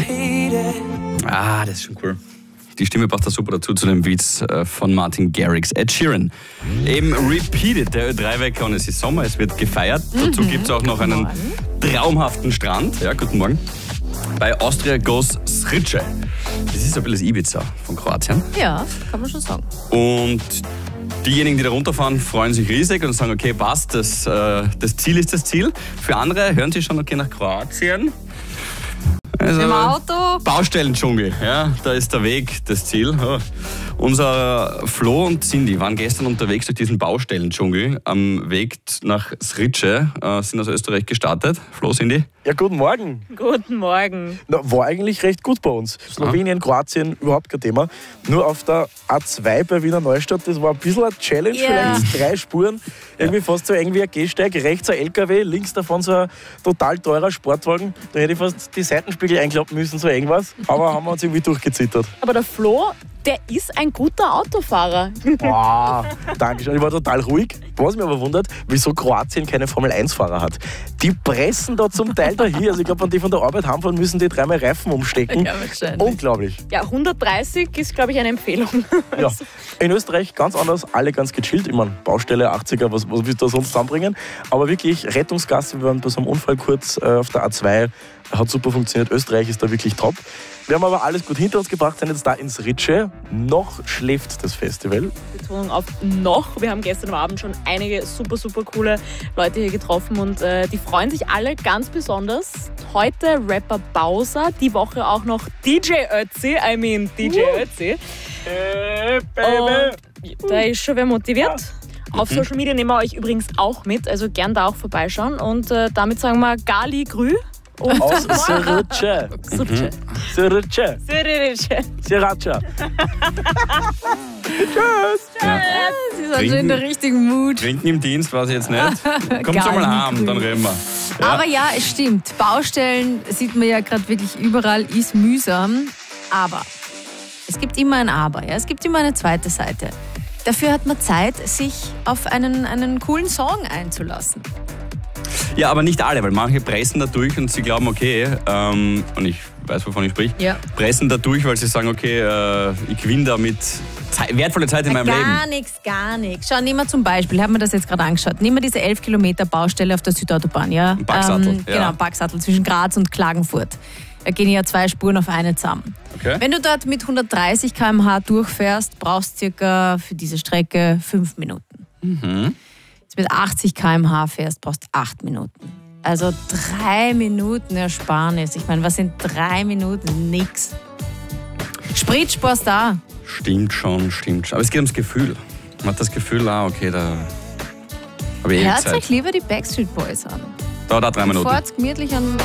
Ah, das ist schon cool. Die Stimme passt da super dazu zu dem Beats von Martin Garrix. Ed Sheeran. Eben Repeated, der Ö3-Wecker und es ist Sommer, es wird gefeiert. Dazu gibt es auch noch einen traumhaften Strand. Ja, guten Morgen. Bei Austria Goes Srice. Das ist ein bisschen das Ibiza von Kroatien. Ja, kann man schon sagen. Und diejenigen, die da runterfahren, freuen sich riesig und sagen, okay, passt, das Ziel ist das Ziel. Für andere hören sie schon, okay, nach Kroatien. Also, im Auto. Baustellendschungel, ja, da ist der Weg, das Ziel. Ja. Unser Flo und Cindy waren gestern unterwegs durch diesen Baustellendschungel am Weg nach Srice, sind aus Österreich gestartet. Flo, Cindy? Ja, guten Morgen. Guten Morgen. Na, war eigentlich recht gut bei uns. Slowenien, Kroatien, überhaupt kein Thema. Nur auf der A2 bei Wiener Neustadt, das war ein bisschen eine Challenge, vielleicht 3 Spuren. Irgendwie fast so irgendwie ein Gehsteig, rechts ein LKW, links davon so ein total teurer Sportwagen. Da hätte ich fast die Seitenspiegel einklappen müssen, so irgendwas. Aber haben wir uns irgendwie durchgezittert. Aber der Flo, der ist ein guter Autofahrer. Boah, danke schön. Ich war total ruhig. Was mich aber wundert, wieso Kroatien keine Formel-1-Fahrer hat. Die pressen da zum Teil dahin. Also ich glaube, wenn die von der Arbeit heimfahren, müssen die 3-mal Reifen umstecken. Ja, wahrscheinlich. Unglaublich. Ja, 130 ist, glaube ich, eine Empfehlung. Ja. In Österreich ganz anders, alle ganz gechillt. Ich meine, Baustelle, 80er, was willst du da sonst zusammenbringen? Aber wirklich Rettungsgasse, wir waren bei so einem Unfall kurz auf der A2, hat super funktioniert. Österreich ist da wirklich top. Wir haben aber alles gut hinter uns gebracht, sind jetzt da in Srice. Noch schläft das Festival. Betonung auf noch. Wir haben gestern am Abend schon einige super, super coole Leute hier getroffen und die freuen sich alle ganz besonders. Heute Rapper Bowser, die Woche auch noch DJ Ötzi, Ötzi. Und da ist schon wer motiviert. Auf Social Media nehmen wir euch übrigens auch mit, also gern da auch vorbeischauen. Und damit sagen wir Gali Grü. Aus Srice. Srice. Sriracha. Tschüss. Ja. Sie sind schon in der richtigen Mut. Trinken im Dienst, weiß ich jetzt nicht. Kommt schon mal heim, dann reden wir. Ja. Aber ja, es stimmt. Baustellen sieht man ja gerade wirklich überall, ist mühsam. Aber es gibt immer ein Aber. Ja? Es gibt immer eine zweite Seite. Dafür hat man Zeit, sich auf einen coolen Song einzulassen. Ja, aber nicht alle, weil manche pressen da durch und sie glauben, okay, und ich weiß, wovon ich spreche, pressen da durch, weil sie sagen, okay, ich gewinne da mit wertvolle Zeit in meinem Leben. Gar nichts. Schau, nehmen wir zum Beispiel, ich habe mir das jetzt gerade angeschaut, nehmen wir diese 11 Kilometer Baustelle auf der Südautobahn. Ja? Backsattel. Genau, Backsattel zwischen Graz und Klagenfurt. Da gehen ja 2 Spuren auf eine zusammen. Okay. Wenn du dort mit 130 km/h durchfährst, brauchst du circa für diese Strecke 5 Minuten. Mhm. Mit 80 km/h fährst, brauchst du 8 Minuten. Also 3 Minuten Ersparnis. Ich meine, was sind 3 Minuten? Nix. Sprit sparst da. Stimmt schon. Aber es geht ums Gefühl. Man hat das Gefühl, okay, da habe ich Hört Zeit. euch lieber die Backstreet Boys an. Da 3 Minuten. Fahrt's gemütlich an